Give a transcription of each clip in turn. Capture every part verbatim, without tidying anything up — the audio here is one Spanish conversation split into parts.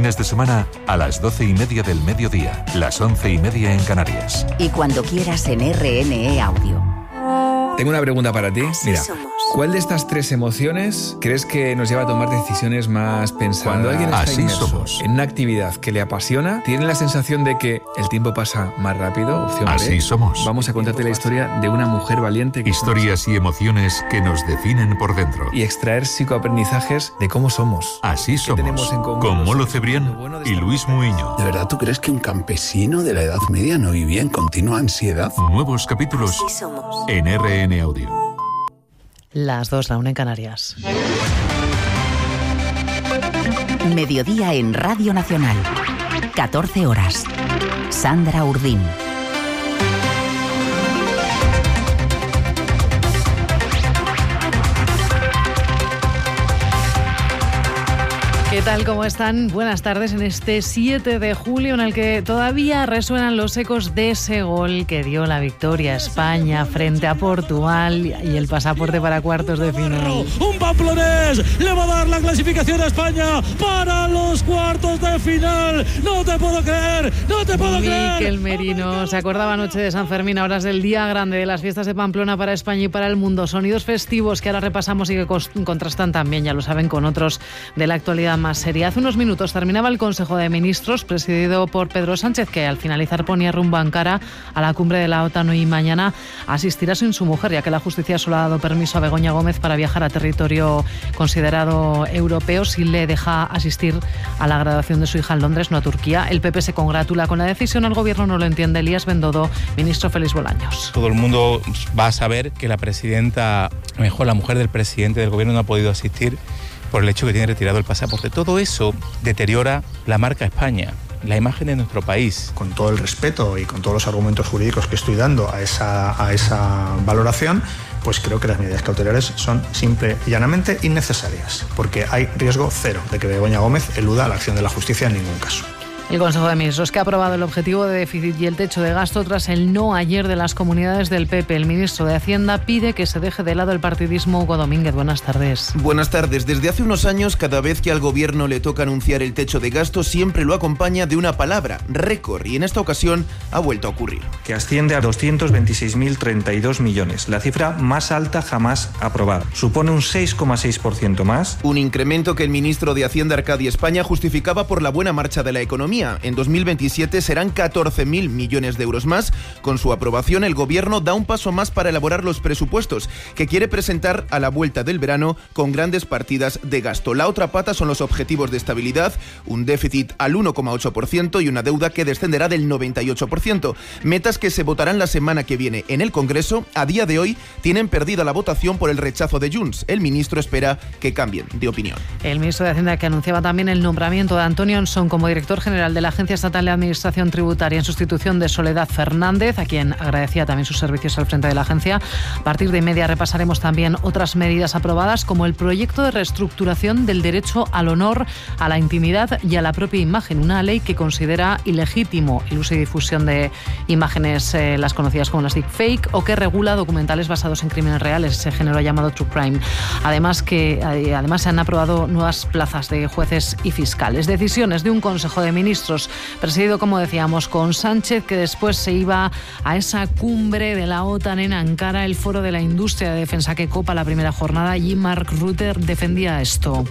fines de semana a las doce y media del mediodía, las once y media en Canarias. Y cuando quieras en R N E Audio. Tengo una pregunta para ti. Así Mira, somos. ¿cuál de estas tres emociones crees que nos lleva a tomar decisiones más pensadas? Cuando alguien está Así inmerso somos. en una actividad que le apasiona, tiene la sensación de que el tiempo pasa más rápido. Opción Así B. somos. Vamos a contarte la historia de una mujer valiente que Historias y emociones que nos definen por dentro. y extraer psicoaprendizajes de cómo somos. Así somos. tenemos en común Con los Molo seres Cebrián humanos? Lo bueno de y esta Luis mujer. Muiño. ¿De verdad tú crees que un campesino de la Edad Media no vivía en continua ansiedad? Nuevos capítulos Así somos. en R N Audio. Las dos, la una en Canarias. Mediodía en Radio Nacional. catorce horas. Sandra Urdín. ¿Qué tal? ¿Cómo están? Buenas tardes en este siete de julio en el que todavía resuenan los ecos de ese gol que dio la victoria a España frente a Portugal y el pasaporte para cuartos de final. Un pamplonés le va a dar la clasificación a España para los cuartos de final. No te puedo creer, no te puedo creer. Miquel Merino se acordaba anoche de San Fermín, ahora es del día grande de las fiestas de Pamplona para España y para el mundo. Sonidos festivos que ahora repasamos y que contrastan también, ya lo saben, con otros de la actualidad más seria. Hace unos minutos terminaba el Consejo de Ministros presidido por Pedro Sánchez, que al finalizar ponía rumbo a Ankara a la cumbre de la OTAN y mañana asistirá sin su mujer, ya que la justicia solo ha dado permiso a Begoña Gómez para viajar a territorio considerado europeo si le deja asistir a la graduación de su hija en Londres, no a Turquía. El P P se congratula con la decisión, el gobierno no lo entiende. Elías Bendodo, ministro Félix Bolaños. Todo el mundo va a saber que la presidenta, mejor la mujer del presidente del gobierno, no ha podido asistir por el hecho que tiene retirado el pasaporte. Todo eso deteriora la marca España, la imagen de nuestro país. Con todo el respeto y con todos los argumentos jurídicos que estoy dando a esa, a esa valoración, pues creo que las medidas cautelares son simple y llanamente innecesarias, porque hay riesgo cero de que Begoña Gómez eluda la acción de la justicia en ningún caso. El Consejo de Ministros, que ha aprobado el objetivo de déficit y el techo de gasto tras el no ayer de las comunidades del P P. El ministro de Hacienda pide que se deje de lado el partidismo. Hugo Domínguez, buenas tardes. Buenas tardes. Desde hace unos años, cada vez que al gobierno le toca anunciar el techo de gasto, siempre lo acompaña de una palabra, récord, y en esta ocasión ha vuelto a ocurrir. Que asciende a doscientos veintiséis mil treinta y dos millones, la cifra más alta jamás aprobada. Supone un seis coma seis por ciento más. Un incremento que el ministro de Hacienda, Arcadio España, justificaba por la buena marcha de la economía. En dos mil veintisiete serán catorce mil millones de euros más. Con su aprobación, el gobierno da un paso más para elaborar los presupuestos, que quiere presentar a la vuelta del verano con grandes partidas de gasto. La otra pata son los objetivos de estabilidad, un déficit al uno coma ocho por ciento y una deuda que descenderá del noventa y ocho por ciento. Metas que se votarán la semana que viene en el Congreso. A día de hoy tienen perdida la votación por el rechazo de Junts. El ministro espera que cambien de opinión. El ministro de Hacienda, que anunciaba también el nombramiento de Antonio Onsón como director general de la Agencia Estatal de Administración Tributaria en sustitución de Soledad Fernández, a quien agradecía también sus servicios al frente de la agencia. A partir de media repasaremos también otras medidas aprobadas, como el proyecto de reestructuración del derecho al honor, a la intimidad y a la propia imagen, una ley que considera ilegítimo el uso y difusión de imágenes, eh, las conocidas como las deepfake, o que regula documentales basados en crímenes reales, ese género llamado true crime. Además que eh, además se han aprobado nuevas plazas de jueces y fiscales. Decisiones de un Consejo de Ministros presidido, como decíamos, con Sánchez, que después se iba a esa cumbre de la OTAN en Ankara, el foro de la industria de defensa que copa la primera jornada. Allí Mark Rutte defendía esto.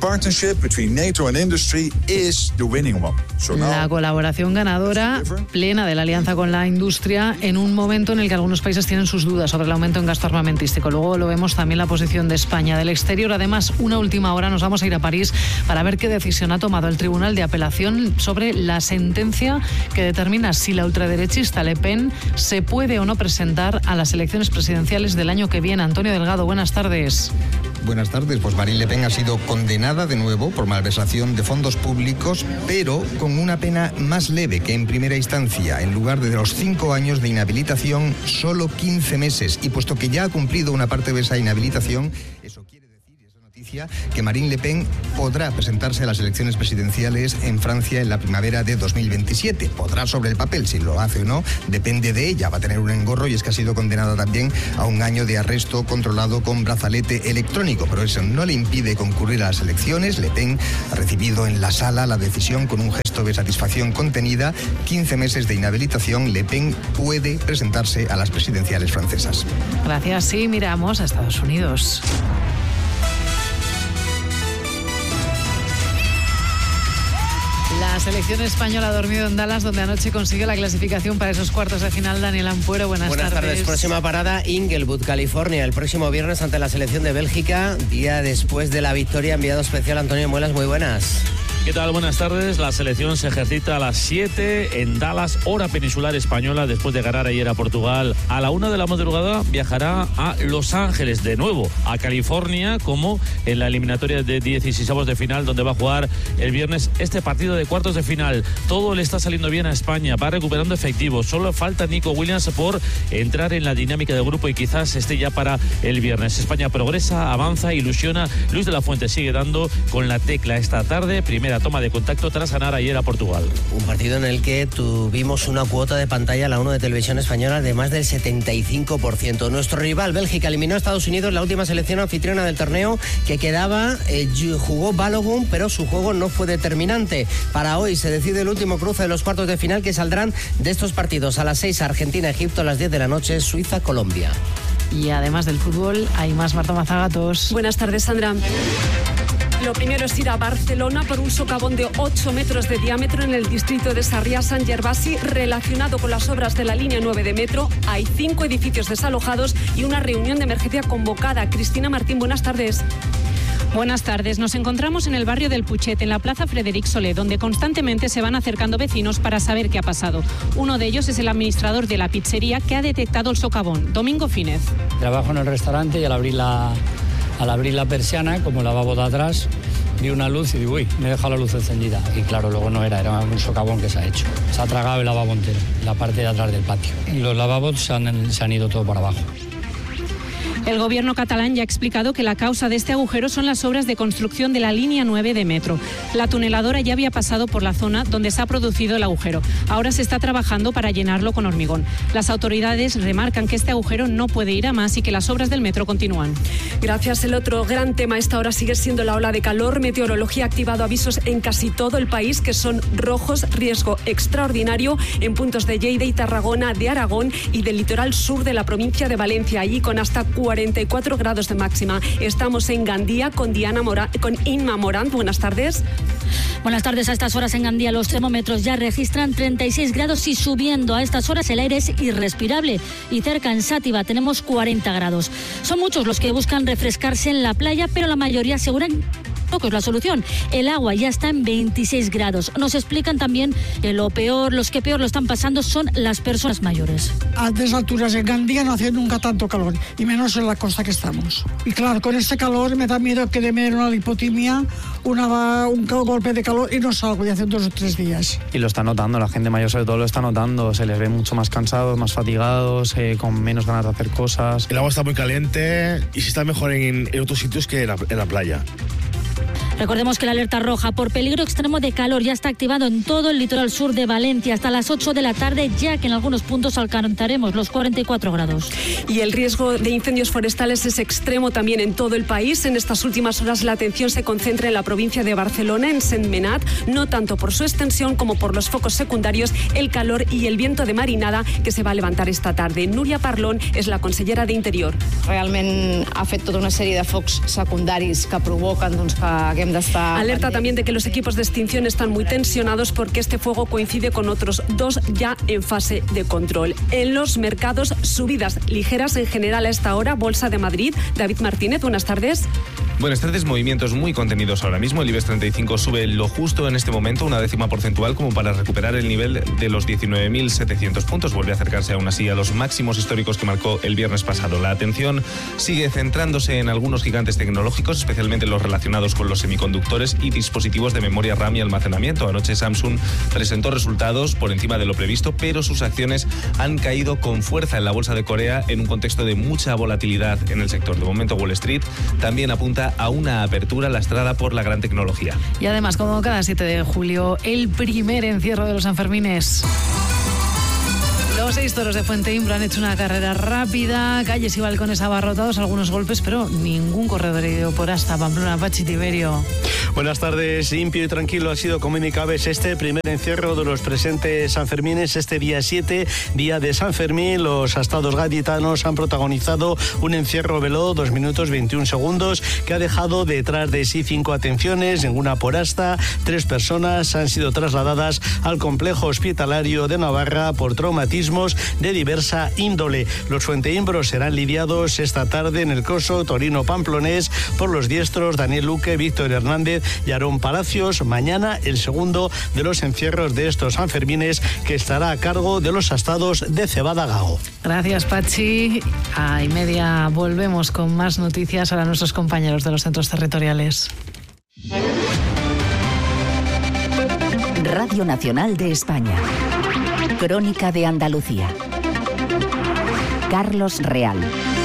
La colaboración ganadora plena de la alianza con la industria en un momento en el que algunos países tienen sus dudas sobre el aumento en gasto armamentístico. Luego lo vemos también la posición de España. Del exterior, además, una última hora, nos vamos a ir a París para ver qué decisión ha tomado el Tribunal de Apelación sobre la sentencia que determina si la ultraderechista Le Pen se puede o no presentar a las elecciones presidenciales del año que viene. Antonio Delgado, buenas tardes. Buenas tardes. Pues Marine Le Pen ha sido condenada de nuevo por malversación de fondos públicos, pero con una pena más leve que en primera instancia. En lugar de los cinco años de inhabilitación, solo quince meses. Y puesto que ya ha cumplido una parte de esa inhabilitación, eso quiere decir, esa noticia Francia, que Marine Le Pen podrá presentarse a las elecciones presidenciales en Francia en la primavera de dos mil veintisiete. Podrá sobre el papel, si lo hace o no, depende de ella. Va a tener un engorro y es que ha sido condenada también a un año de arresto controlado con brazalete electrónico, pero eso no le impide concurrir a las elecciones. Le Pen ha recibido en la sala la decisión con un gesto de satisfacción contenida. quince meses de inhabilitación. Le Pen puede presentarse a las presidenciales francesas. Gracias. Sí, miramos a Estados Unidos. La selección española ha dormido en Dallas, donde anoche consiguió la clasificación para esos cuartos de final. Daniel Ampuero, buenas, buenas tardes. Buenas tardes. Próxima parada, Inglewood, California, el próximo viernes ante la selección de Bélgica, día después de la victoria. Enviado especial Antonio Muelas, muy buenas. ¿Qué tal? Buenas tardes. La selección se ejercita a las siete en Dallas, hora peninsular española, después de ganar ayer a Portugal. A la una de la madrugada viajará a Los Ángeles, de nuevo a California, como en la eliminatoria de dieciseisavos de final, donde va a jugar el viernes este partido de cuartos de final. Todo le está saliendo bien a España, va recuperando efectivos. Solo falta Nico Williams por entrar en la dinámica de grupo y quizás esté ya para el viernes. España progresa, avanza, ilusiona. Luis de la Fuente sigue dando con la tecla esta tarde. Primera toma de contacto tras ganar ayer a Portugal. Un partido en el que tuvimos una cuota de pantalla, la uno de Televisión Española, de más del setenta y cinco por ciento. Nuestro rival, Bélgica, eliminó a Estados Unidos, la última selección anfitriona del torneo, que quedaba, eh, jugó Balogun, pero su juego no fue determinante. Para hoy se decide el último cruce de los cuartos de final, que saldrán de estos partidos. A las seis, Argentina-Egipto, a las diez de la noche, Suiza-Colombia. Y además del fútbol, hay más. Marta Mazagatos. Buenas tardes, Sandra. Lo primero es ir a Barcelona por un socavón de ocho metros de diámetro en el distrito de Sarriá-Sant Gervasi, relacionado con las obras de la línea nueve de metro. Hay cinco edificios desalojados y una reunión de emergencia convocada. Cristina Martín, buenas tardes. Buenas tardes. Nos encontramos en el barrio del Puchet, en la plaza Frederic Solé, donde constantemente se van acercando vecinos para saber qué ha pasado. Uno de ellos es el administrador de la pizzería, que ha detectado el socavón. Domingo Fínez. Trabajo en el restaurante y al abrir la, al abrir la persiana, como el lavabo de atrás, vi una luz y digo, uy, me he dejado la luz encendida. Y claro, luego no era, era un socavón que se ha hecho. Se ha tragado el lavabo entero, la parte de atrás del patio. Y los lavabos se han, se han ido todo para abajo. El gobierno catalán ya ha explicado que la causa de este agujero son las obras de construcción de la línea nueve de metro. La tuneladora ya había pasado por la zona donde se ha producido el agujero. Ahora se está trabajando para llenarlo con hormigón. Las autoridades remarcan que este agujero no puede ir a más y que las obras del metro continúan. Gracias. El otro gran tema a esta hora sigue siendo la ola de calor. Meteorología ha activado avisos en casi todo el país, que son rojos, riesgo extraordinario en puntos de Lleida y Tarragona, de Aragón y del litoral sur de la provincia de Valencia, allí con hasta cuarenta y cuatro grados de máxima. Estamos en Gandía con Diana Mora, con Inma Morán. Buenas tardes. Buenas tardes. A estas horas en Gandía los termómetros ya registran treinta y seis grados y subiendo. A estas horas el aire es irrespirable y cerca en Sátiva tenemos cuarenta grados. Son muchos los que buscan refrescarse en la playa, pero la mayoría aseguran poco es la solución. El agua ya está en veintiséis grados. Nos explican también que lo peor, los que peor lo están pasando son las personas mayores. A estas alturas en Gandía no hace nunca tanto calor, y menos en la costa que estamos. Y claro, con este calor me da miedo que me den una lipotimia, una, un golpe de calor y no salgo ya hace dos o tres días. Y lo está notando, la gente mayor sobre todo lo está notando, se les ve mucho más cansados, más fatigados, eh, con menos ganas de hacer cosas. El agua está muy caliente y sí está mejor en, en otros sitios que en la, en la playa. Recordemos que la alerta roja por peligro extremo de calor ya está activado en todo el litoral sur de Valencia hasta las ocho de la tarde, ya que en algunos puntos alcanzaremos los cuarenta y cuatro grados. Y el riesgo de incendios forestales es extremo también en todo el país. En estas últimas horas la atención se concentra en la provincia de Barcelona, en Sentmenat, no tanto por su extensión como por los focos secundarios, el calor y el viento de marinada que se va a levantar esta tarde. Núria Parlon és la consellera d'Interior. Realment ha fet tota una sèrie de focs secundaris que provoquen doncs, que haguem d'estar... Alerta también de que los equipos de extinción están muy tensionados porque este fuego coincide con otros dos ya en fase de control. En los mercados, subidas ligeras en general a esta hora. Bolsa de Madrid. David Martínez, buenas tardes. Buenas tardes. Movimientos muy contenidos ahora mismo. El IBEX treinta y cinco sube lo justo en este momento, una décima porcentual, como para recuperar el nivel de los diecinueve mil setecientos puntos. Vuelve a acercarse aún así a los máximos históricos que marcó el viernes pasado. La atención sigue centrándose en algunos gigantes tecnológicos, especialmente los relacionados con los semiconductores semiconductores y dispositivos de memoria RAM y almacenamiento. Anoche Samsung presentó resultados por encima de lo previsto, pero sus acciones han caído con fuerza en la bolsa de Corea en un contexto de mucha volatilidad en el sector. De momento, Wall Street también apunta a una apertura lastrada por la gran tecnología. Y además, como cada siete de julio, el primer encierro de los Sanfermines. Los seis toros de Fuente Imbro han hecho una carrera rápida, calles y balcones abarrotados, algunos golpes, pero ningún corredor herido por hasta Pamplona. Pachi Tiberio. Buenas tardes. Limpio y tranquilo ha sido, como indicabas, este primer encierro de los presentes Sanfermines, este día siete, día de San Fermín. Los astados gaditanos han protagonizado un encierro veloz, dos minutos veintiún segundos, que ha dejado detrás de sí cinco atenciones, ninguna por asta. Tres personas han sido trasladadas al complejo hospitalario de Navarra por traumatismo de diversa índole. Los fuenteimbros serán lidiados esta tarde en el coso torino-pamplonés por los diestros Daniel Luque, Víctor Hernández y Aarón Palacios. Mañana el segundo de los encierros de estos Sanfermines, que estará a cargo de los astados de Cebada Gago. Gracias, Pachi. A y media volvemos con más noticias a nuestros compañeros de los centros territoriales. Radio Nacional de España. Crónica de Andalucía. Carlos Real.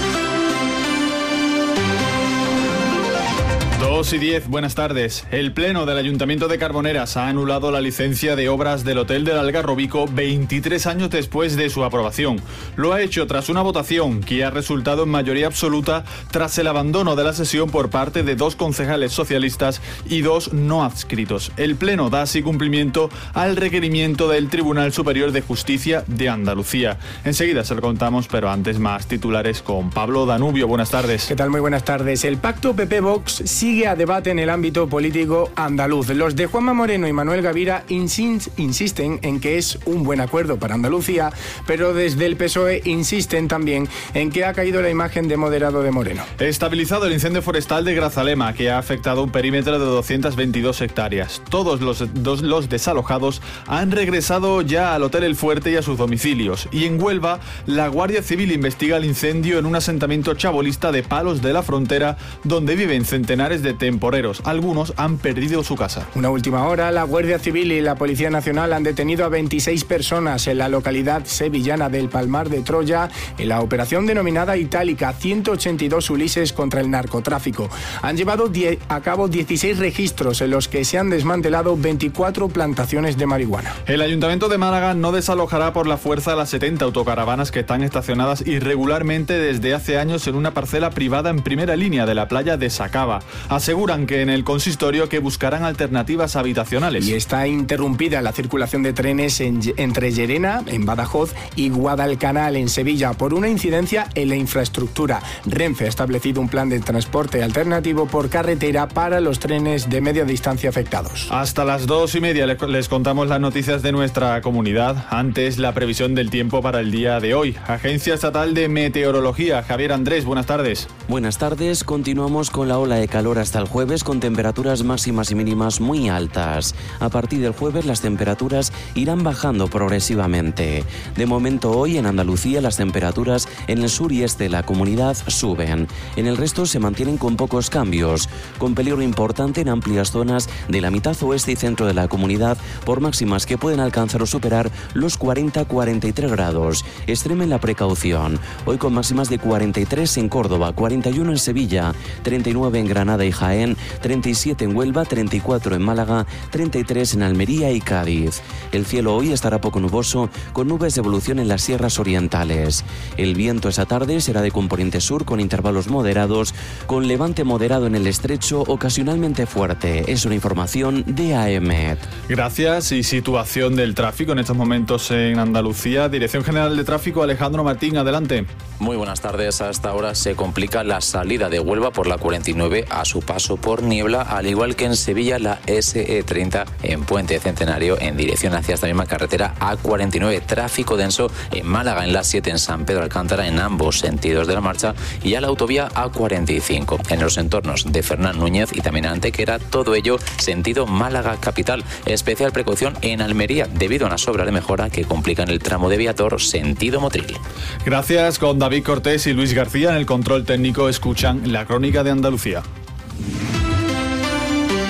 dos y diez, buenas tardes. El Pleno del Ayuntamiento de Carboneras ha anulado la licencia de obras del Hotel del Algarrobico veintitrés años después de su aprobación. Lo ha hecho tras una votación que ha resultado en mayoría absoluta tras el abandono de la sesión por parte de dos concejales socialistas y dos no adscritos. El Pleno da así cumplimiento al requerimiento del Tribunal Superior de Justicia de Andalucía. Enseguida se lo contamos, pero antes más titulares con Pablo Danubio. Buenas tardes. ¿Qué tal? Muy buenas tardes. El pacto P P-Vox sigue a debate en el ámbito político andaluz. Los de Juanma Moreno y Manuel Gavira insisten en que es un buen acuerdo para Andalucía, pero desde el P S O E insisten también en que ha caído la imagen de moderado de Moreno. Estabilizado el incendio forestal de Grazalema, que ha afectado un perímetro de doscientas veintidós hectáreas. Todos los, dos, los desalojados han regresado ya al Hotel El Fuerte y a sus domicilios. Y en Huelva, la Guardia Civil investiga el incendio en un asentamiento chabolista de Palos de la Frontera, donde viven centenares de temporeros. Algunos han perdido su casa. Una última hora, la Guardia Civil y la Policía Nacional han detenido a veintiséis personas en la localidad sevillana del Palmar de Troya en la operación denominada Itálica, ciento ochenta y dos Ulises contra el narcotráfico. Han llevado a cabo dieciséis registros en los que se han desmantelado veinticuatro plantaciones de marihuana. El Ayuntamiento de Málaga no desalojará por la fuerza las setenta autocaravanas que están estacionadas irregularmente desde hace años en una parcela privada en primera línea de la playa de Sacaba. Aseguran que en el consistorio que buscarán alternativas habitacionales. Y está interrumpida la circulación de trenes en, entre Llerena, en Badajoz, y Guadalcanal, en Sevilla, por una incidencia en la infraestructura. Renfe ha establecido un plan de transporte alternativo por carretera para los trenes de media distancia afectados. Hasta las dos y media les contamos las noticias de nuestra comunidad. Antes, la previsión del tiempo para el día de hoy. Agencia Estatal de Meteorología. Javier Andrés, buenas tardes. Buenas tardes. Continuamos con la ola de calor hasta el jueves, con temperaturas máximas y mínimas muy altas. A partir del jueves las temperaturas irán bajando progresivamente. De momento hoy en Andalucía las temperaturas en el sur y este de la comunidad suben. En el resto se mantienen con pocos cambios, con peligro importante en amplias zonas de la mitad oeste y centro de la comunidad por máximas que pueden alcanzar o superar los cuarenta a cuarenta y tres grados. Extremen la precaución. Hoy con máximas de cuarenta y tres en Córdoba, cuarenta y uno en Sevilla, treinta y nueve en Granada y Jaén, treinta y siete en Huelva, treinta y cuatro en Málaga, treinta y tres en Almería y Cádiz. El cielo hoy estará poco nuboso, con nubes de evolución en las sierras orientales. El viento esa tarde será de componente sur con intervalos moderados, con levante moderado en el estrecho, ocasionalmente fuerte. Es una información de A E M E T. Gracias. Y situación del tráfico en estos momentos en Andalucía. Dirección General de Tráfico, Alejandro Martín, adelante. Muy buenas tardes. A esta hora se complica la salida de Huelva por la cuarenta y nueve a su paso por Niebla, al igual que en Sevilla la S E treinta en Puente Centenario en dirección hacia esta misma carretera A cuarenta y nueve. Tráfico denso en Málaga en la siete en San Pedro Alcántara en ambos sentidos de la marcha y a la autovía A cuarenta y cinco en los entornos de Fernán Núñez y también Antequera, todo ello sentido Málaga capital. Especial precaución en Almería debido a unas obras de mejora que complican el tramo de Viator sentido Motril. Gracias. Con David Cortés y Luis García en el control técnico escuchan la Crónica de Andalucía.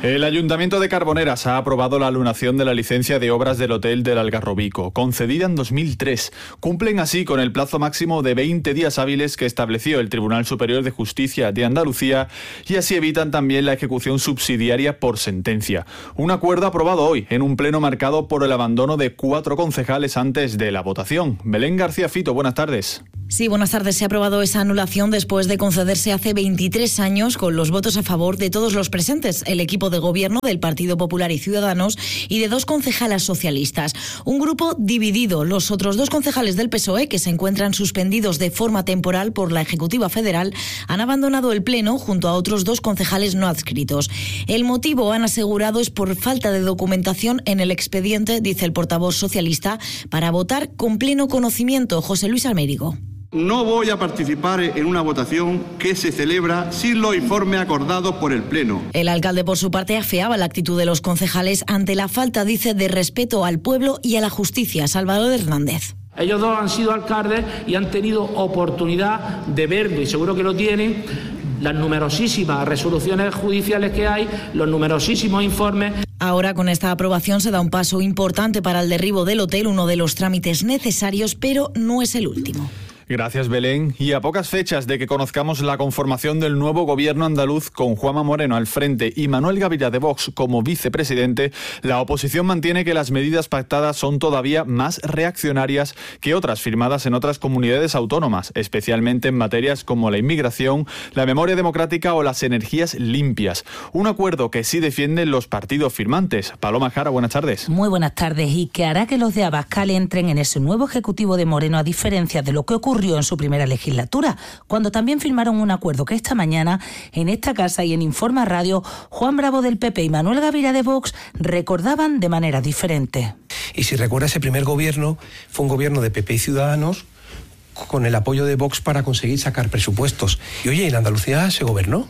El Ayuntamiento de Carboneras ha aprobado la alunación de la licencia de obras del Hotel del Algarrobico, concedida en dos mil tres. Cumplen así con el plazo máximo de veinte días hábiles que estableció el Tribunal Superior de Justicia de Andalucía y así evitan también la ejecución subsidiaria por sentencia. Un acuerdo aprobado hoy en un pleno marcado por el abandono de cuatro concejales antes de la votación. Belén García Fito, buenas tardes. Sí, buenas tardes. Se ha aprobado esa anulación después de concederse hace veintitrés años con los votos a favor de todos los presentes, el equipo de gobierno del Partido Popular y Ciudadanos y de dos concejalas socialistas. Un grupo dividido. Los otros dos concejales del P S O E, que se encuentran suspendidos de forma temporal por la Ejecutiva Federal, han abandonado el Pleno junto a otros dos concejales no adscritos. El motivo, han asegurado, es por falta de documentación en el expediente, dice el portavoz socialista, para votar con pleno conocimiento. José Luis Almérigo. No voy a participar en una votación que se celebra sin los informes acordados por el Pleno. El alcalde, por su parte, afeaba la actitud de los concejales ante la falta, dice, de respeto al pueblo y a la justicia. Salvador Hernández. Ellos dos han sido alcaldes y han tenido oportunidad de verlo, y seguro que lo tienen, las numerosísimas resoluciones judiciales que hay, los numerosísimos informes. Ahora, con esta aprobación, se da un paso importante para el derribo del hotel, uno de los trámites necesarios, pero no es el último. Gracias, Belén. Y a pocas fechas de que conozcamos la conformación del nuevo gobierno andaluz con Juanma Moreno al frente y Manuel Gaviria de Vox como vicepresidente, la oposición mantiene que las medidas pactadas son todavía más reaccionarias que otras firmadas en otras comunidades autónomas, especialmente en materias como la inmigración, la memoria democrática o las energías limpias. Un acuerdo que sí defienden los partidos firmantes. Paloma Jara, buenas tardes. Muy buenas tardes. Y que hará que los de Abascal entren en ese nuevo ejecutivo de Moreno, a diferencia de lo que ocurre en su primera legislatura, cuando también firmaron un acuerdo que esta mañana en esta casa y en Informa Radio, Juan Bravo del P P y Manuel Gaviria de Vox recordaban de manera diferente. Y si recuerda, ese primer gobierno fue un gobierno de P P y Ciudadanos con el apoyo de Vox para conseguir sacar presupuestos. Y oye, en Andalucía se gobernó.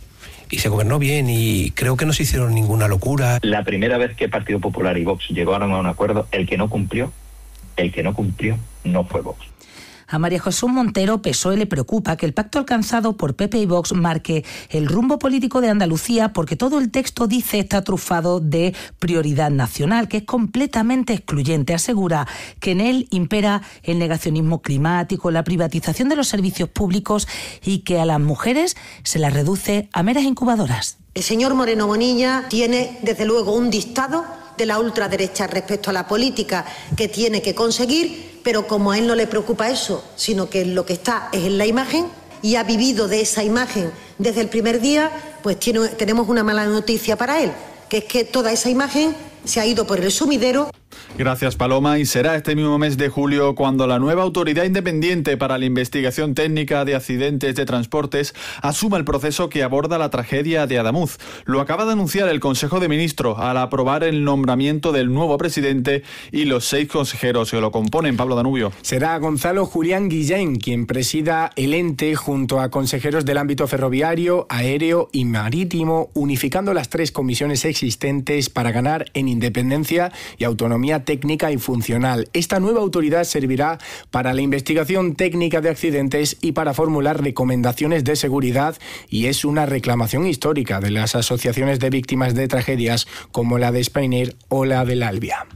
Y se gobernó bien y creo que no se hicieron ninguna locura. La primera vez que Partido Popular y Vox llegaron a un acuerdo, el que no cumplió, el que no cumplió no fue Vox. A María Jesús Montero, P S O E, le preocupa que el pacto alcanzado por P P y Vox marque el rumbo político de Andalucía, porque todo el texto, dice, está trufado de prioridad nacional, que es completamente excluyente. Asegura que en él impera el negacionismo climático, la privatización de los servicios públicos y que a las mujeres se las reduce a meras incubadoras. El señor Moreno Bonilla tiene, desde luego, un dictado de la ultraderecha respecto a la política que tiene que conseguir, pero como a él no le preocupa eso, sino que lo que está es en la imagen y ha vivido de esa imagen desde el primer día, pues tiene, tenemos una mala noticia para él, que es que toda esa imagen se ha ido por el sumidero. Gracias, Paloma. Y será este mismo mes de julio cuando la nueva Autoridad Independiente para la Investigación Técnica de Accidentes de Transportes asuma el proceso que aborda la tragedia de Adamuz. Lo acaba de anunciar el Consejo de Ministros al aprobar el nombramiento del nuevo presidente y los seis consejeros que lo componen. Pablo Danubio. Será Gonzalo Julián Guillén quien presida el ente junto a consejeros del ámbito ferroviario, aéreo y marítimo, unificando las tres comisiones existentes para ganar en independencia y autonomía técnica y funcional. Esta nueva autoridad servirá para la investigación técnica de accidentes y para formular recomendaciones de seguridad, y es una reclamación histórica de las asociaciones de víctimas de tragedias como la de Spanair o la del Albia.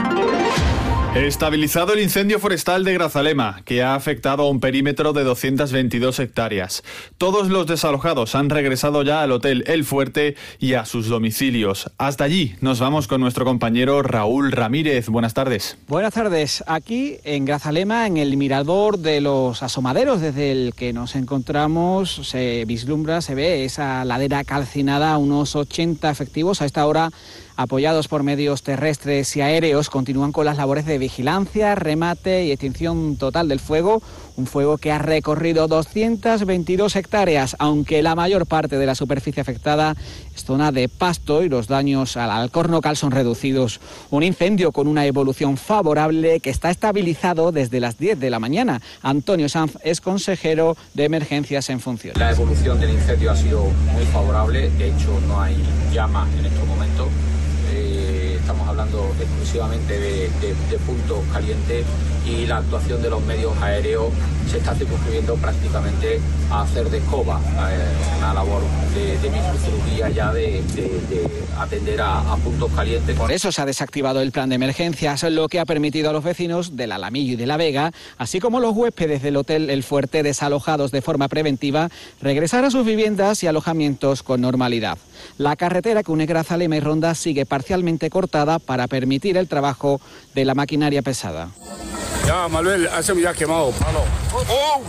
Estabilizado el incendio forestal de Grazalema, que ha afectado a un perímetro de doscientas veintidós hectáreas. Todos los desalojados han regresado ya al Hotel El Fuerte y a sus domicilios. Hasta allí nos vamos con nuestro compañero Raúl Ramírez. Buenas tardes. Buenas tardes. Aquí en Grazalema, en el mirador de los asomaderos desde el que nos encontramos, se vislumbra, se ve esa ladera calcinada, a unos ochenta efectivos a esta hora, apoyados por medios terrestres y aéreos, continúan con las labores de vigilancia, remate y extinción total del fuego. Un fuego que ha recorrido doscientas veintidós hectáreas, aunque la mayor parte de la superficie afectada es zona de pasto y los daños al alcornocal son reducidos. Un incendio con una evolución favorable que está estabilizado desde las diez de la mañana. Antonio Sanz es consejero de emergencias en funciones. La evolución del incendio ha sido muy favorable, de hecho no hay llama en estos momentos. Eh, estamos hablando hablando exclusivamente de, de, de puntos calientes, y la actuación de los medios aéreos se está circunscribiendo prácticamente a hacer de escoba, eh, una labor de, de microcirugía ya de, de, de atender a, a puntos calientes. Por eso se ha desactivado el plan de emergencias, lo que ha permitido a los vecinos del Alamillo y de La Vega, así como los huéspedes del Hotel El Fuerte desalojados de forma preventiva, regresar a sus viviendas y alojamientos con normalidad. La carretera que une Grazalema y Ronda sigue parcialmente cortada para permitir el trabajo de la maquinaria pesada. Ya, Manuel, hace ya quemado, palo. ¡Oh!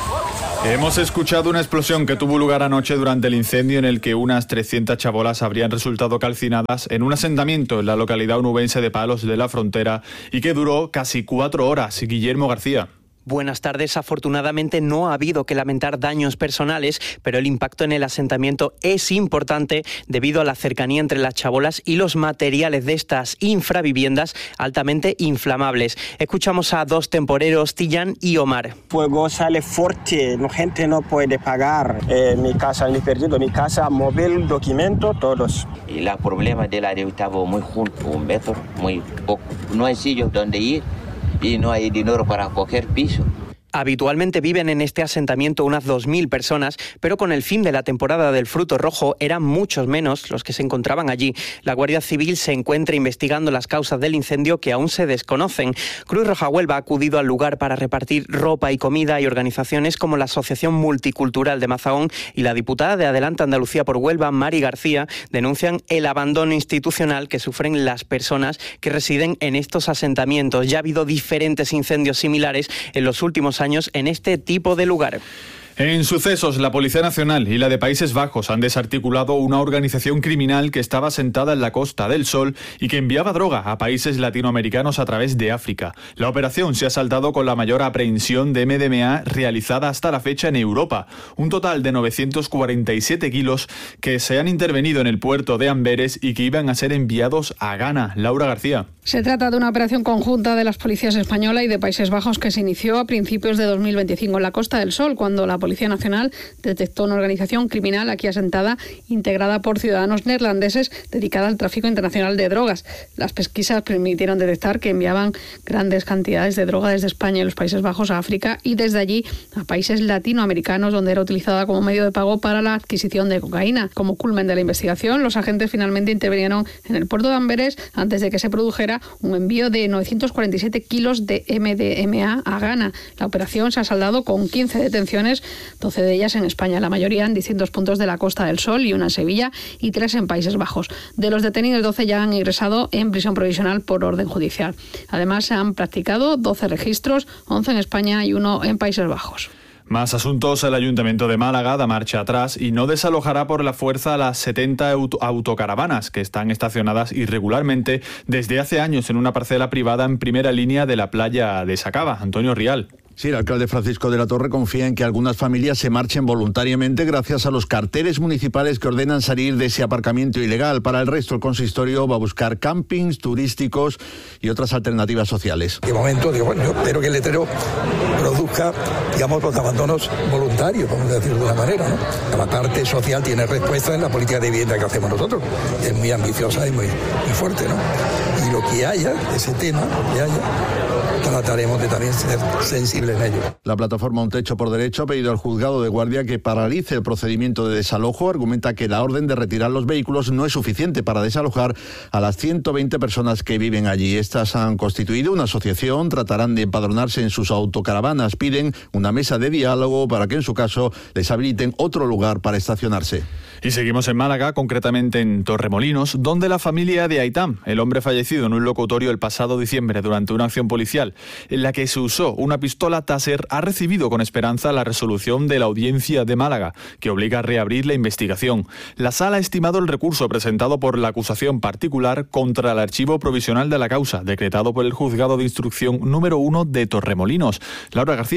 Hemos escuchado una explosión que tuvo lugar anoche durante el incendio en el que unas trescientas chabolas habrían resultado calcinadas en un asentamiento en la localidad onubense de Palos de la Frontera y que duró casi cuatro horas. Guillermo García. Buenas tardes. Afortunadamente no ha habido que lamentar daños personales, pero el impacto en el asentamiento es importante debido a la cercanía entre las chabolas y los materiales de estas infraviviendas altamente inflamables. Escuchamos a dos temporeros, Tillán y Omar. Fuego sale fuerte, la gente no puede pagar. Eh, mi casa, ni perdido mi casa, móvil, documento, todos. Y los problemas del área estaba muy junto, un metro, muy poco. No hay sitios donde ir y no hay dinero para coger piso. Habitualmente viven en este asentamiento unas dos mil personas, pero con el fin de la temporada del fruto rojo eran muchos menos los que se encontraban allí. La Guardia Civil se encuentra investigando las causas del incendio que aún se desconocen. Cruz Roja Huelva ha acudido al lugar para repartir ropa y comida, y organizaciones como la Asociación Multicultural de Mazagón y la diputada de Adelante Andalucía por Huelva, Mari García, denuncian el abandono institucional que sufren las personas que residen en estos asentamientos. Ya ha habido diferentes incendios similares en los últimos años en este tipo de lugar. En sucesos, la Policía Nacional y la de Países Bajos han desarticulado una organización criminal que estaba asentada en la Costa del Sol y que enviaba droga a países latinoamericanos a través de África. La operación se ha saldado con la mayor aprehensión de M D M A realizada hasta la fecha en Europa. Un total de novecientos cuarenta y siete kilos que se han intervenido en el puerto de Amberes y que iban a ser enviados a Ghana. Laura García. Se trata de una operación conjunta de las policías española y de Países Bajos que se inició a principios de dos mil veinticinco en la Costa del Sol, cuando la Policía Nacional detectó una organización criminal aquí asentada, integrada por ciudadanos neerlandeses, dedicada al tráfico internacional de drogas. Las pesquisas permitieron detectar que enviaban grandes cantidades de droga desde España y los Países Bajos a África, y desde allí a países latinoamericanos, donde era utilizada como medio de pago para la adquisición de cocaína. Como culmen de la investigación, los agentes finalmente intervinieron en el puerto de Amberes antes de que se produjera un envío de novecientos cuarenta y siete kilos de M D M A a Ghana. La operación se ha saldado con quince detenciones, doce de ellas en España, la mayoría en distintos puntos de la Costa del Sol, y una en Sevilla y tres en Países Bajos. De los detenidos, doce ya han ingresado en prisión provisional por orden judicial. Además, se han practicado doce registros, once en España y uno en Países Bajos. Más asuntos. El Ayuntamiento de Málaga da marcha atrás y no desalojará por la fuerza las setenta auto- autocaravanas que están estacionadas irregularmente desde hace años en una parcela privada en primera línea de la playa de Sacaba. Antonio Rial. Sí, el alcalde Francisco de la Torre confía en que algunas familias se marchen voluntariamente gracias a los carteles municipales que ordenan salir de ese aparcamiento ilegal. Para el resto, el consistorio va a buscar campings turísticos y otras alternativas sociales. De momento, digo, bueno, yo espero que el letrero produzca, digamos, los abandonos voluntarios, vamos a decirlo de una manera, ¿no? La parte social tiene respuesta en la política de vivienda que hacemos nosotros. Es muy ambiciosa y muy, muy fuerte, ¿no? Y lo que haya, ese tema, lo que haya, trataremos de también ser sensibles en ello. La plataforma Un Techo por Derecho ha pedido al juzgado de guardia que paralice el procedimiento de desalojo. Argumenta que la orden de retirar los vehículos no es suficiente para desalojar a las ciento veinte personas que viven allí. Estas han constituido una asociación, tratarán de empadronarse en sus autocaravanas. Piden una mesa de diálogo para que en su caso les habiliten otro lugar para estacionarse. Y seguimos en Málaga, concretamente en Torremolinos, donde la familia de Aitam, el hombre fallecido en un locutorio el pasado diciembre durante una acción policial en la que se usó una pistola Taser, ha recibido con esperanza la resolución de la Audiencia de Málaga, que obliga a reabrir la investigación. La Sala ha estimado el recurso presentado por la acusación particular contra el archivo provisional de la causa, decretado por el Juzgado de Instrucción número uno de Torremolinos. Laura García.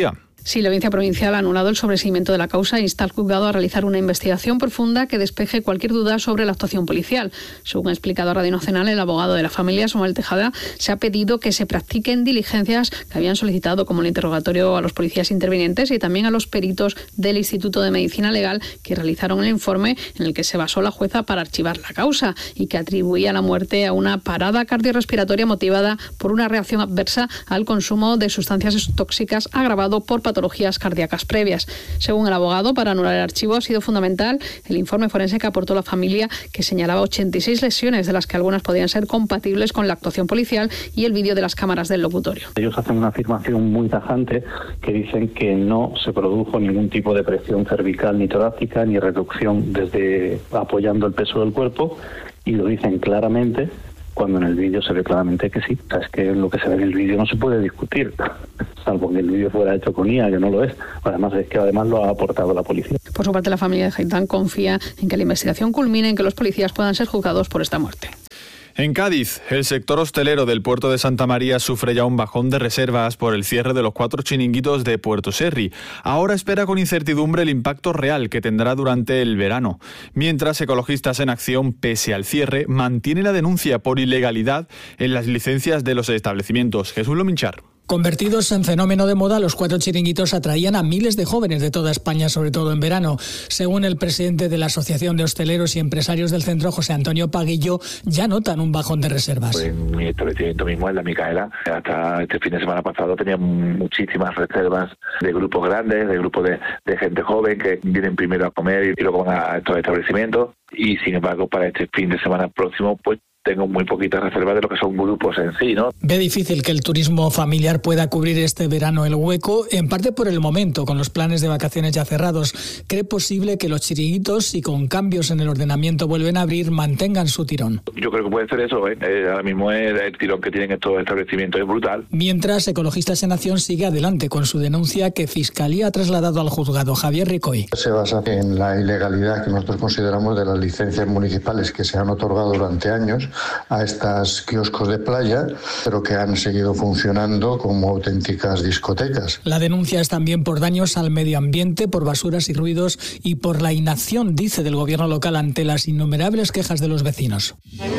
Sí, la Audiencia Provincial ha anulado el sobreseimiento de la causa e insta al juzgado a realizar una investigación profunda que despeje cualquier duda sobre la actuación policial. Según ha explicado a Radio Nacional, el abogado de la familia, Samuel Tejada, se ha pedido que se practiquen diligencias que habían solicitado, como el interrogatorio a los policías intervinientes y también a los peritos del Instituto de Medicina Legal, que realizaron el informe en el que se basó la jueza para archivar la causa y que atribuía la muerte a una parada cardiorrespiratoria motivada por una reacción adversa al consumo de sustancias tóxicas agravado por patologías cardíacas previas. Según el abogado, para anular el archivo ha sido fundamental el informe forense que aportó la familia, que señalaba ochenta y seis lesiones, de las que algunas podían ser compatibles con la actuación policial, y el vídeo de las cámaras del locutorio. Ellos hacen una afirmación muy tajante que dicen que no se produjo ningún tipo de presión cervical ni torácica ni reducción desde apoyando el peso del cuerpo, y lo dicen claramente, cuando en el vídeo se ve claramente que sí. O sea, es que lo que se ve en el vídeo no se puede discutir, salvo que el vídeo fuera hecho con I A, que no lo es. Además es que además lo ha aportado la policía. Por su parte, la familia de Gaitán confía en que la investigación culmine en que los policías puedan ser juzgados por esta muerte. En Cádiz, el sector hostelero del puerto de Santa María sufre ya un bajón de reservas por el cierre de los cuatro chiringuitos de Puerto Serri. Ahora espera con incertidumbre el impacto real que tendrá durante el verano. Mientras, Ecologistas en Acción, pese al cierre, mantiene la denuncia por ilegalidad en las licencias de los establecimientos. Jesús Lominchar. Convertidos en fenómeno de moda, los cuatro chiringuitos atraían a miles de jóvenes de toda España, sobre todo en verano. Según el presidente de la Asociación de Hosteleros y Empresarios del Centro, José Antonio Paguillo, ya notan un bajón de reservas. Pues en mi establecimiento mismo, en la Micaela, hasta este fin de semana pasado tenía muchísimas reservas de grupos grandes, de grupos de, de gente joven que vienen primero a comer y luego van a estos establecimientos. Y sin embargo, para este fin de semana próximo, pues tengo muy poquitas reservas de lo que son grupos en sí, ¿no? Ve difícil que el turismo familiar pueda cubrir este verano el hueco, en parte por el momento, con los planes de vacaciones ya cerrados. ¿Cree posible que los chiringuitos, si con cambios en el ordenamiento vuelven a abrir, mantengan su tirón? Yo creo que puede ser eso, ¿eh? Eh, ahora mismo el, el tirón que tienen estos establecimientos es brutal. Mientras, Ecologistas en Acción sigue adelante con su denuncia que Fiscalía ha trasladado al juzgado. Javier Ricoy. Se basa en la ilegalidad que nosotros consideramos de las licencias municipales que se han otorgado durante años a estos kioscos de playa, pero que han seguido funcionando como auténticas discotecas. La denuncia es también por daños al medio ambiente, por basuras y ruidos y por la inacción, dice, del gobierno local ante las innumerables quejas de los vecinos.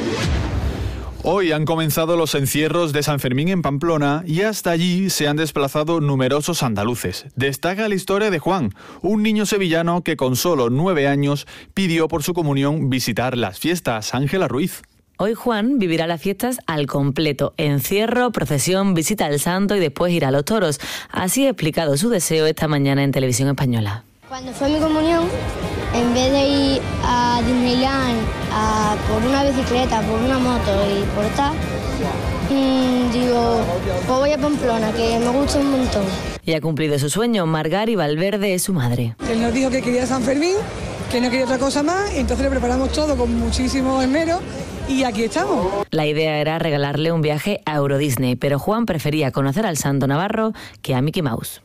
Hoy han comenzado los encierros de San Fermín en Pamplona y hasta allí se han desplazado numerosos andaluces. Destaca la historia de Juan, un niño sevillano que con solo nueve años pidió por su comunión visitar las fiestas. Ángela Ruiz. Hoy Juan vivirá las fiestas al completo, encierro, procesión, visita al santo y después ir a los toros. Así ha explicado su deseo esta mañana en Televisión Española. Cuando fue mi comunión, en vez de ir a Disneyland a por una bicicleta, por una moto y por tal, mmm, digo, pues voy a Pamplona, que me gusta un montón. Y ha cumplido su sueño. Margari Valverde es su madre. Él nos dijo que quería San Fermín, que no quería otra cosa más, y entonces le preparamos todo con muchísimo esmero. Y aquí estamos. La idea era regalarle un viaje a Euro Disney, pero Juan prefería conocer al santo navarro que a Mickey Mouse.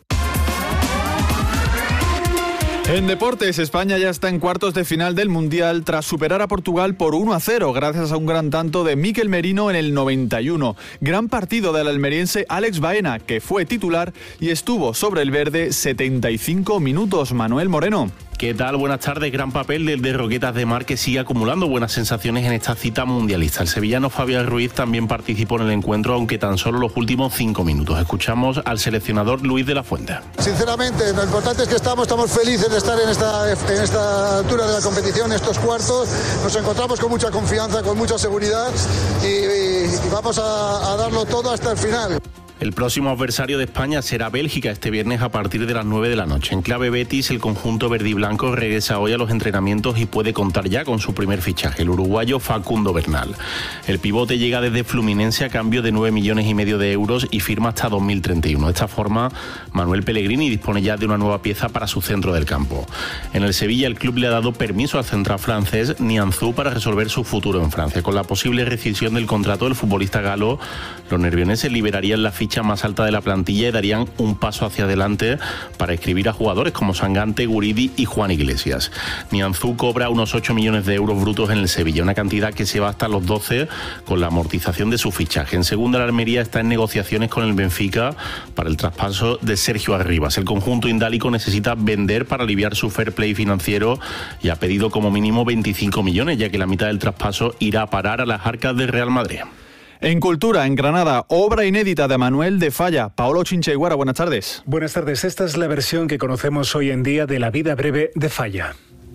En deportes, España ya está en cuartos de final del Mundial tras superar a Portugal por uno a cero gracias a un gran tanto de Mikel Merino en el noventa y uno. Gran partido del almeriense Alex Baena, que fue titular y estuvo sobre el verde setenta y cinco minutos. Manuel Moreno. ¿Qué tal? Buenas tardes. Gran papel del de Roquetas de Mar, que sigue acumulando buenas sensaciones en esta cita mundialista. El sevillano Fabián Ruiz también participó en el encuentro, aunque tan solo los últimos cinco minutos. Escuchamos al seleccionador Luis de la Fuente. Sinceramente, lo importante es que estamos, estamos felices de estar en esta, en esta altura de la competición, estos cuartos. Nos encontramos con mucha confianza, con mucha seguridad y, y, y vamos a, a darlo todo hasta el final. El próximo adversario de España será Bélgica este viernes a partir de las nueve de la noche. En clave Betis, el conjunto verde y blanco regresa hoy a los entrenamientos y puede contar ya con su primer fichaje, el uruguayo Facundo Bernal. El pivote llega desde Fluminense a cambio de nueve millones y medio de euros y firma hasta dos mil treinta y uno. De esta forma, Manuel Pellegrini dispone ya de una nueva pieza para su centro del campo. En el Sevilla, el club le ha dado permiso al central francés Nianzou para resolver su futuro en Francia. Con la posible rescisión del contrato del futbolista galo, los nervioneses liberarían la ficha ficha más alta de la plantilla y darían un paso hacia adelante para inscribir a jugadores como Sangante, Guridi y Juan Iglesias. Nianzú cobra unos ocho millones de euros brutos en el Sevilla, una cantidad que se va hasta los doce con la amortización de su fichaje. En segunda, la Almería está en negociaciones con el Benfica para el traspaso de Sergio Arribas. El conjunto indálico necesita vender para aliviar su fair play financiero y ha pedido como mínimo veinticinco millones, ya que la mitad del traspaso irá a parar a las arcas del Real Madrid. En Cultura, en Granada, obra inédita de Manuel de Falla. Paolo Chinchiguara, buenas tardes. Buenas tardes. Esta es la versión que conocemos hoy en día de la vida breve de Falla.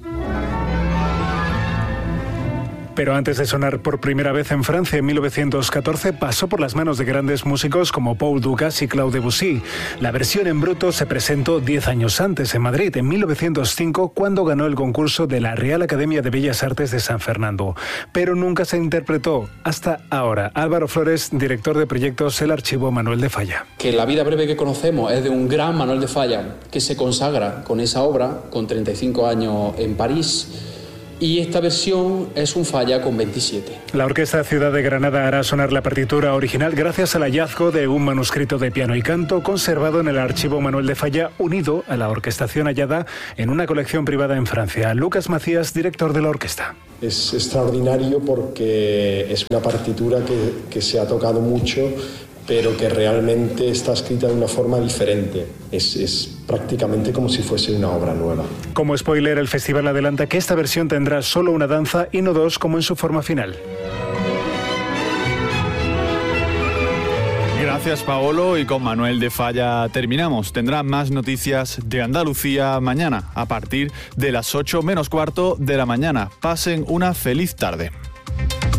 Pero antes de sonar por primera vez en Francia en mil novecientos catorce, pasó por las manos de grandes músicos como Paul Dukas y Claude Debussy. La versión en bruto se presentó diez años antes en Madrid, en mil novecientos cinco, cuando ganó el concurso de la Real Academia de Bellas Artes de San Fernando. Pero nunca se interpretó hasta ahora. Álvaro Flores, director de proyectos El Archivo Manuel de Falla. Que la vida breve que conocemos es de un gran Manuel de Falla, que se consagra con esa obra, con treinta y cinco años en París. Y esta versión es un Falla con veintisiete. La Orquesta Ciudad de Granada hará sonar la partitura original gracias al hallazgo de un manuscrito de piano y canto conservado en el Archivo Manuel de Falla, unido a la orquestación hallada en una colección privada en Francia. Lucas Macías, director de la orquesta. Es extraordinario porque es una partitura que, que se ha tocado mucho, pero que realmente está escrita de una forma diferente. Es, es prácticamente como si fuese una obra nueva. Como spoiler, el festival adelanta que esta versión tendrá solo una danza y no dos como en su forma final. Gracias, Paolo, y con Manuel de Falla terminamos. Tendrá más noticias de Andalucía mañana a partir de las ocho menos cuarto de la mañana. Pasen una feliz tarde.